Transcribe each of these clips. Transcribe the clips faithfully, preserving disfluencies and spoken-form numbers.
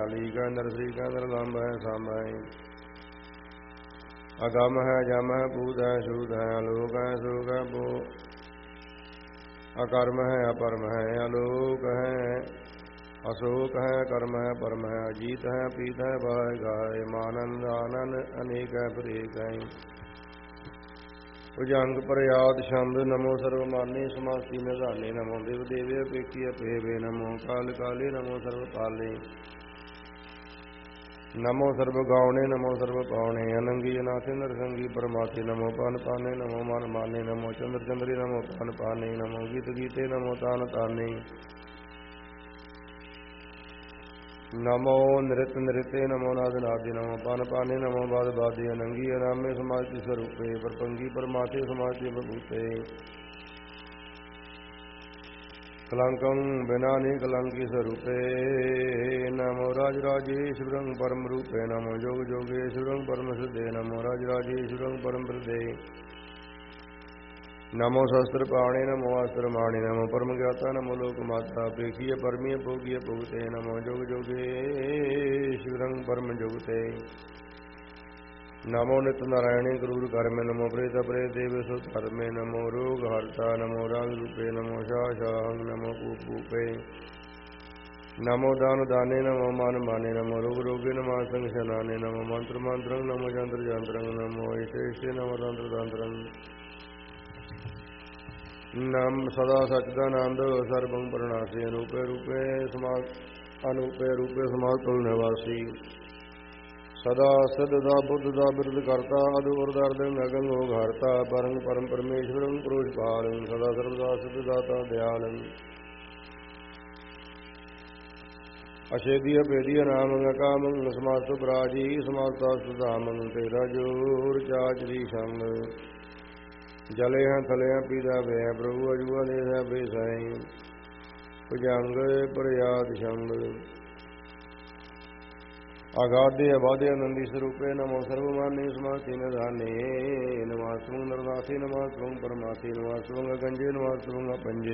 ਕਾਲੀ ਕੈ ਅੰਦਰ ਸ੍ਰੀ ਕੈ ਅੰਦਰ ਲੰਬ ਹੈ ਸੰਭ ਹੈ ਅਗਮ ਹੈ ਜਮ ਹੈ ਭੂਤ ਹੈ ਸ਼ੂਤ ਹੈ ਅਲੋਕ ਹੈ ਸੋਕ ਹੈ ਬੋ ਅਕਰਮ ਹੈ ਅਪਰਮ ਹੈ ਅਲੋਕ ਹੈ ਅਸ਼ੋਕ ਹੈ ਕਰਮ ਹੈ ਪਰਮ ਹੈ ਅਜੀਤ ਹੈ ਪੀਤ ਹੈ ਬਾਇ ਗਾਇ ਮਾਨੰਦ ਆਨੰਦ ਅਨੇਕ ਹੈ ਪ੍ਰੇਕ ਹੈ ਭੁਜੰਗ ਪ੍ਰਯਾਦ ਛੰਦ ਨਮੋ ਸਰਵਮਾਨੇ ਸਮਾਸੀ ਨਿਧਾਨੇ ਨਮੋ ਦੇਵ ਦੇਵੇ ਅਪੇਖੀ ਅਪੇਵੇ ਨਮੋ ਕਾਲ ਕਾਲੇ ਨਮੋ ਸਰਵ ਕਾਲੇ ਨਮੋ ਸਰਬ ਗਾਉਣੇ ਨਮੋ ਸਰਬ ਪਾਉਣੇ ਅਨੰਗੀ ਅਨਾਥ ਨਰਸੰਗੀ ਪਰਮਾਤੇ ਨਮੋ ਪਨ ਪਾਨੇ ਨਮੋ ਮਨ ਮਾਨੇ ਨਮੋ ਚੰਦਰ ਚੰਦਰੀ ਨਮੋ ਪਨ ਪਾਨੇ ਨਮੋ ਗੀਤ ਗੀਤੇ ਨਮੋ ਤਾਨ ਤਾਨੇ ਨਮੋ ਨਿਰਤ ਨਿਰਤੇ ਨਮੋ ਨਾਦ ਨਾਦੇ ਨਮੋ ਪਨ ਪਾਨੇ ਨਮੋ ਬਾਦ ਬਾਦੇ ਅਨੰਗੀ ਅਰਾਮੇ ਸਮਾਜ ਸਰੂਪੇ ਪਰਪੰਗੀ ਪਰਮਾਤੇ ਸਮਾਜ ਬਭੂਤੇ ਕਲੰਕੰ ਬਿਨਾਨੀ ਕਲੰਕੀ ਸਰੂਪੇ ਨਮੋ ਰਾਜ ਰਾਜੇਸ਼ਵਰੰ ਪਰਮ ਰੂਪੇ ਨਮੋ ਜੋਗ ਜੋਗੇਸ਼ਵਰੰ ਪਰਮ ਸਿੱਧੇ ਨਮੋ ਰਾਜ ਰਾਜੇਸ਼ਵਰੰ ਪਰਮ ਪ੍ਰਦੇ ਨਮੋ ਸ਼ਸਤਰ ਪਾਣੇ ਨਮੋ ਅਸਤਰ ਮਾਣੇ ਨਮੋ ਪਰਮ ਗਿਆਤਾ ਨਮੋ ਲੋਕ ਮਾਤਾ ਪੇਖੀਏ ਪਰਮੀਏ ਭੋਗੀਏ ਭੁਗਤੇ ਨਮੋ ਜੋਗ ਜੋਗੇਸ਼ਵਰੰ ਪਰਮ ਜੁਗਤੇ ਨਮੋ ਨਿਤ ਨਾਰਾਇਣੇ ਕਰੂਰ ਕਰਮੇ ਨਮੋ ਪ੍ਰੇਤ ਪ੍ਰੇਤ ਦੇਵੇ ਸੋ ਧਰਮੇ ਨਮੋ ਰੋਗ ਹਰਤਾ ਨਮੋ ਰਾਗ ਰੂਪੇ ਨਮੋ ਸ਼ਾਹ ਸ਼ਾਹੰ ਨਮੋ ਪੂਪ ਪੂਪੇ ਨਮੋ ਦਾਨ ਦਾਨੇ ਨਮੋ ਮਨ ਮਾਨੇ ਨਮੋ ਰੋਗ ਰੋਗੇ ਨਮੋ ਸੰਗ ਸ਼ਨਾਨੇ ਨਮੋ ਮੰਤਰ ਮੰਤਰੰ ਨਮੋ ਜੰਤਰ ਜੰਤਰੰ ਨਮੋ ਇਸ਼ਟੇ ਇਸ਼ਟੇ ਨਮੋ ਤੰਤਰ ਤੰਤਰੰ ਨਮ ਸਦਾ ਸਚਦਾਨੰਦ ਸਰਬੰ ਪ੍ਰਣਾਸੀ ਅਨੂਪੇ ਰੂਪੇ ਸਮਾ ਅਨੂਪੇ ਰੂਪੇ ਸਮਾਤੁਲ ਨਿਵਾਸੀ ਸਦਾ ਸਿਧ ਦਾ ਬੁੱਧ ਦਾ ਬਿਰਦ ਕਰਤਾ ਅਦੁ ਅਰਦਰਦ ਨਗੰ ਹੋਗ ਹਰਤਾ ਪਰੰ ਪਰਮ ਪਰਮੇਸ਼ਵਰੰ ਪੁਰੁਸ਼ ਪਾਲੰ ਸਦਾ ਸਰਬਦਾ ਸਿਧ ਦਾਤਾ ਦਿਆਲੰ ਅਛੇਦੀ ਅਭੇਦੀ ਨਾਮੰ ਅਕਾਮੰ ਸਮਾਸਤੁ ਪ੍ਰਾਜੀ ਸਮਾਸਤਾ ਸੁਧਾਮੰ ਤੇਰਾ ਜੋਰ ਚਾਚਰੀ ਸੰਗ ਜਲੇ ਹਾਂ ਥਲਿਆਂ ਪੀਦਾ ਵੇ ਪ੍ਰਭੂ ਅਜੂਆ ਦੇ ਹੈ ਬੇਸਾਈ ਭੁਜੰਗ ਪ੍ਰਯਾਦ ਛੰਦ ਆਗਾਦੇ ਅਬਾਦੇ ਆਨੰਦੀ ਸਰੂਪੇ ਨਮੋ ਸਰਵਮਾਨੇ ਸਮਾਸੀ ਨਿਧਾਨੇ ਨਮਾਸਤੁ ਨਰਨਾਸੀ ਨਮਾਸਤੁ ਪਰਮਾਸੀ ਨਮਾਸਤੁ ਗੰਜੇ ਨਮਾਸਤੁ ਪੰਜੇ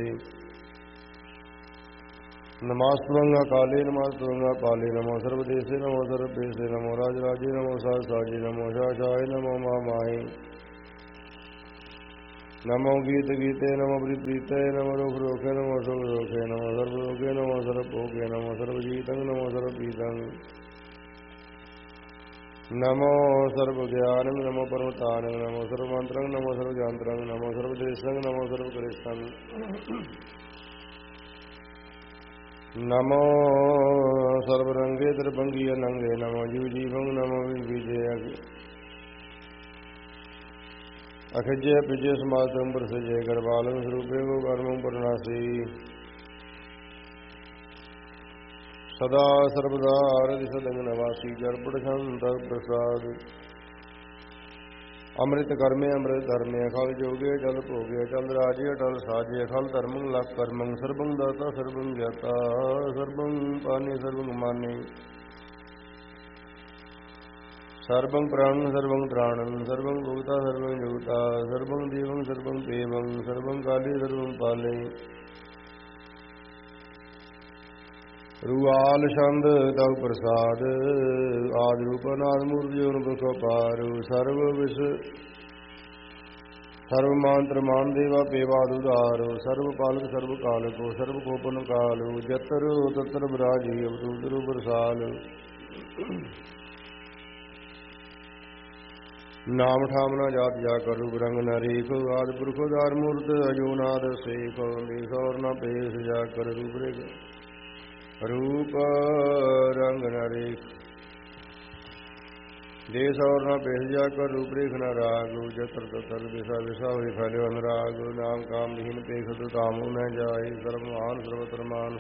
ਨਮਾਸਤੁ ਕਾਲੇ ਨਮਾਸਤੁ ਪਾਲੇ ਨਮੋ ਸਰਵਦੇਸੇ ਨਮੋ ਸਰਬੇਸੇ ਨਮੋ ਰਾਜ ਰਾਜੇ ਨਮੋ ਸਾਜ ਸਾਜੇ ਨਮੋ ਸ਼ਾਹ ਸ਼ਾਹੇ ਨਮੋ ਮਾ ਮਾਹੇ ਨਮੋ ਗੀਤ ਗੀਤੇ ਨਮੋ ਪ੍ਰੀਤ ਪ੍ਰੀਤੇ ਨਮੋ ਰੋਖ ਰੋਖੇ ਨਮੋ ਸੁਖ ਰੋਖੇ ਨਮੋ ਸਰਬ ਰੋਗੇ ਨਮੋ ਸਰਬ ਭੋਗੇ ਨਮੋ ਸਰਬ ਜੀਤੰ ਨਮੋ ਸਰਬ ਪੀਤੰ ਨਮੋ ਸਰਬ ਗਿਆਨੰ ਨਮੋ ਪਰਮਤਾਨੰ ਨਮੋ ਸਰਬ ਮੰਤਰੰ ਨਮੋ ਸਰਬ ਜੰਤਰੰ ਨਮੋ ਸਰਬ ਦੇਸੰ ਨਮੋ ਸਰਬ ਕ੍ਰਿਸ਼ਤੰ ਨਮੋ ਸਰਬ ਰੰਗੇ ਦਰਭੰਗੀ ਅਨੰਗੇ ਨਮੋ ਜੀਵ ਜੀਵੰ ਨਮੋ ਵਿਜੇ ਅਖਿਜੇ ਪਿਜੇ ਸਮਾਤੰ ਪ੍ਰਸਜੇ ਗਰਬਾਲੰ ਸਰੂਪੇ ਕੋ ਕਰਮੰ ਪਰਨਾਸੀ ਸਦਾ ਸਰਬਦਾ ਹਰਿ ਸਦੰਗ ਨਵਾਸੀ ਜਰਪੜ ਸੰਤ ਪ੍ਰਸਾਦ ਅੰਮ੍ਰਿਤ ਕਰਮੇ ਅੰਮ੍ਰਿਤ ਧਰਮੇ ਅਖਲ ਜੋਗੇ ਜਲ ਭੋਗੇ ਚਲ ਰਾਜੇ ਅਟਲ ਸਾਜੇ ਅਖਲ ਧਰਮੰ ਲਖ ਕਰਮੰ ਸਰਬੰ ਦਾਤਾ ਸਰਬੰ ਗਿਆਤਾ ਸਰਬੰ ਪਾਨੇ ਸਰਬੰ ਮਾਨੇ ਸਰਬੰ ਪ੍ਰਾਣੰ ਸਰਬੰ ਤ੍ਰਾਣੰ ਸਰਬੰ ਭੂਤਾ ਸਰਬੰ ਜੁਗਤਾ ਸਰਬੰ ਦੇਵੰ ਸਰਬੰ ਦੇਵੰ ਸਰਬੰ ਕਾਲੇ ਸਰਬੰ ਪਾਲੇ ਰੂਆਲ ਛੰਦ ਤਵ ਪ੍ਰਸਾਦ ਆਦਿ ਰੂਪ ਅਨਾਦਿ ਮੂਰਤਿ ਜੋਨ ਬਖੋ ਪਾਰੂ ਸਰਬ ਵਿਸ ਸਰਬ ਮੰਤਰ ਮਾਨ ਦੇਵਾ ਪੇਵਾ ਦੁਧਾਰੋ ਸਰਬ ਪਾਲਕ ਸਰਬ ਕਾਲਕੋ ਸਰਬ ਕੋਪਨ ਕਾਲੋ ਜਤਰ ਤਤਰ ਬਰਾਜੀ ਅਵਤੂਤਰ ਬਰਸਾਲ ਨਾਮ ਠਾਮਨਾ ਜਾਤ ਜਾ ਕਰ ਰੂਪ ਰੰਗ ਨਰੇਕ ਆਦਿ ਪੁਰਖ ਉਦਾਰ ਮੂਰਤ ਅਜੂਨਾਦ ਸੇਖ ਦੇਸੌਰ ਨ ਪੇਸ ਜਾ ਕਰ ਰੂਪ ਰੇਖ ਰੂਪ ਰੰਗ ਨਰੇਕ ਦੇਸੌਰ ਨ ਪੇਸ ਜਾ ਕਰ ਰੂਪ ਰੇਖ ਨ ਰਾਗ ਜਤਰ ਤਤਰ ਦਿਸ਼ਾ ਵਿਸ਼ਾ ਹੋਈ ਫੈਲਿਓ ਅਨਰਾਗ ਨਾਮ ਕਾਮ ਹੀਨ ਪੇਖ ਤੁ ਕਾਮੂ ਨ ਜਾਏ ਸਰਬ ਮਹਾਨ ਸਰਵਤਰ ਮਾਨ